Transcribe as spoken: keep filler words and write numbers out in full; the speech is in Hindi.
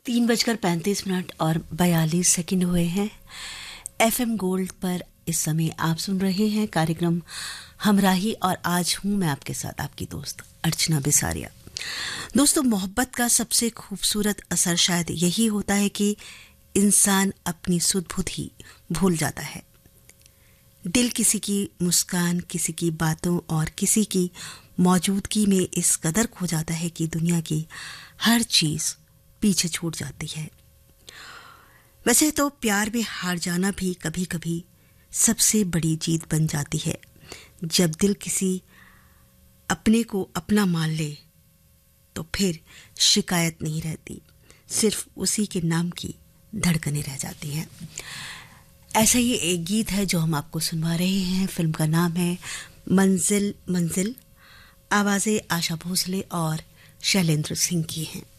तीन बजकर पैंतीस मिनट और बयालीस सेकंड हुए हैं। एफएम गोल्ड पर इस समय आप सुन रहे हैं कार्यक्रम हमराही और आज हूं मैं आपके साथ आपकी दोस्त अर्चना बिसारिया। दोस्तों, मोहब्बत का सबसे खूबसूरत असर शायद यही होता है कि इंसान अपनी सुध बुध ही भूल जाता है। दिल किसी की मुस्कान, किसी की बातों और किसी की मौजूदगी में इस कदर खो जाता है कि दुनिया की हर चीज पीछे छूट जाती है। वैसे तो प्यार में हार जाना भी कभी कभी सबसे बड़ी जीत बन जाती है। जब दिल किसी अपने को अपना मान ले तो फिर शिकायत नहीं रहती, सिर्फ उसी के नाम की धड़कनें रह जाती हैं। ऐसा ही एक गीत है जो हम आपको सुनवा रहे हैं। फिल्म का नाम है मंजिल मंजिल। आवाजें आशा भोसले और शैलेंद्र सिंह की हैं।